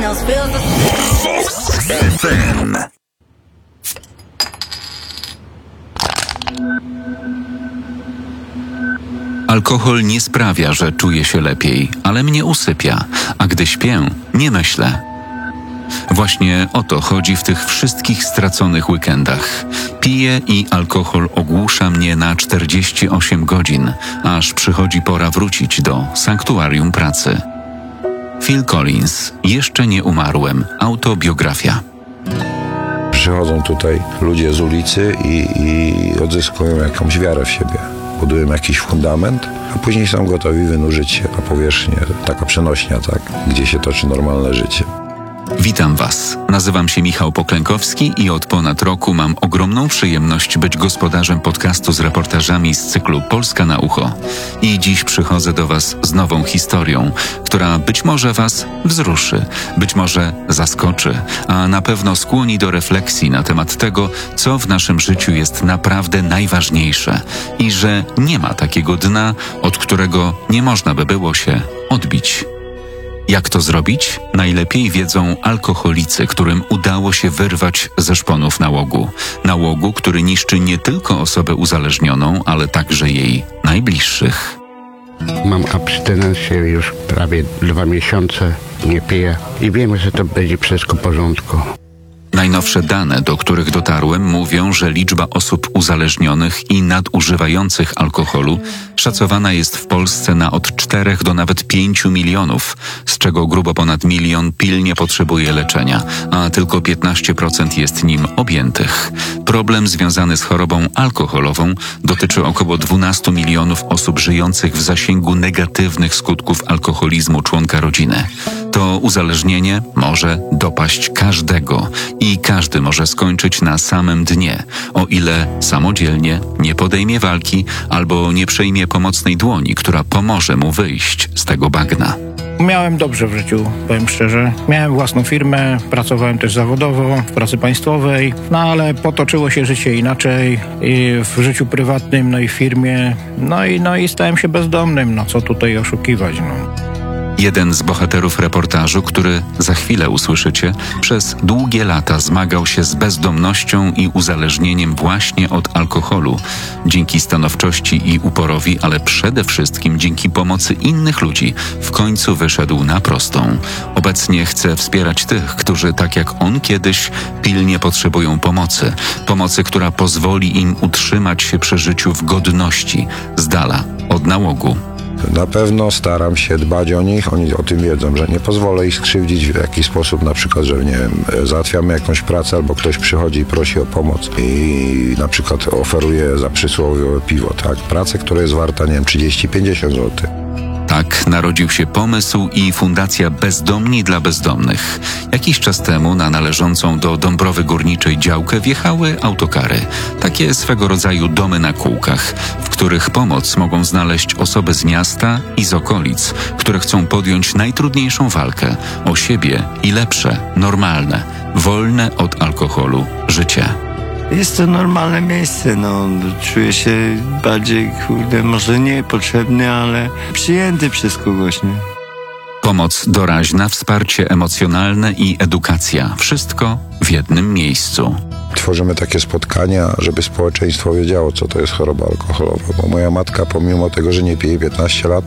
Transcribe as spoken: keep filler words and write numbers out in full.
else feels the F M. Alkohol nie sprawia, że czuję się lepiej, ale mnie usypia, a gdy śpię, nie myślę. Właśnie o to chodzi w tych wszystkich straconych weekendach. Piję i alkohol ogłusza mnie na czterdzieści osiem godzin, aż przychodzi pora wrócić do sanktuarium pracy. Phil Collins, Jeszcze nie umarłem, autobiografia. Przychodzą tutaj ludzie z ulicy i, i odzyskują jakąś wiarę w siebie. Budują jakiś fundament, a później są gotowi wynurzyć się na powierzchnię. Taka przenośnia, tak, gdzie się toczy normalne życie. Witam Was. Nazywam się Michał Poklękowski i od ponad roku mam ogromną przyjemność być gospodarzem podcastu z reportażami z cyklu Polska na ucho. I dziś przychodzę do Was z nową historią, która być może Was wzruszy, być może zaskoczy, a na pewno skłoni do refleksji na temat tego, co w naszym życiu jest naprawdę najważniejsze i że nie ma takiego dna, od którego nie można by było się odbić. Jak to zrobić? Najlepiej wiedzą alkoholicy, którym udało się wyrwać ze szponów nałogu. Nałogu, który niszczy nie tylko osobę uzależnioną, ale także jej najbliższych. Mam abstynencję już prawie dwa miesiące, nie piję i wiemy, że to będzie wszystko w porządku. Najnowsze dane, do których dotarłem, mówią, że liczba osób uzależnionych i nadużywających alkoholu szacowana jest w Polsce na od czterech do nawet pięciu milionów, z czego grubo ponad milion pilnie potrzebuje leczenia, a tylko piętnaście procent jest nim objętych. Problem związany z chorobą alkoholową dotyczy około dwunastu milionów osób żyjących w zasięgu negatywnych skutków alkoholizmu członka rodziny. To uzależnienie może dopaść każdego i każdy może skończyć na samym dnie, o ile samodzielnie nie podejmie walki albo nie przejmie pomocnej dłoni, która pomoże mu wyjść z tego bagna. Miałem dobrze w życiu, powiem szczerze. Miałem własną firmę, pracowałem też zawodowo w pracy państwowej, no ale potoczyło się życie inaczej i w życiu prywatnym, no i w firmie, no i, no i stałem się bezdomnym, no co tutaj oszukiwać, no. Jeden z bohaterów reportażu, który za chwilę usłyszycie, przez długie lata zmagał się z bezdomnością i uzależnieniem właśnie od alkoholu. Dzięki stanowczości i uporowi, ale przede wszystkim dzięki pomocy innych ludzi, w końcu wyszedł na prostą. Obecnie chce wspierać tych, którzy tak jak on kiedyś pilnie potrzebują pomocy. Pomocy, która pozwoli im utrzymać się przy życiu w godności, z dala od nałogu. Na pewno staram się dbać o nich, oni o tym wiedzą, że nie pozwolę ich skrzywdzić w jakiś sposób, na przykład, że nie wiem, załatwiamy jakąś pracę albo ktoś przychodzi i prosi o pomoc i na przykład oferuje za przysłowiowe piwo, tak, pracę, która jest warta, nie wiem, trzydzieści pięćdziesiąt złotych. Tak narodził się pomysł i Fundacja Bezdomni dla Bezdomnych. Jakiś czas temu na należącą do Dąbrowy Górniczej działkę wjechały autokary. Takie swego rodzaju domy na kółkach, w których pomoc mogą znaleźć osoby z miasta i z okolic, które chcą podjąć najtrudniejszą walkę o siebie i lepsze, normalne, wolne od alkoholu życie. Jest to normalne miejsce, no, czuję się bardziej, kurde, może niepotrzebny, ale przyjęty przez kogoś, nie? Pomoc doraźna, wsparcie emocjonalne i edukacja. Wszystko w jednym miejscu. Tworzymy takie spotkania, żeby społeczeństwo wiedziało, co to jest choroba alkoholowa, bo moja matka, pomimo tego, że nie pije piętnaście lat,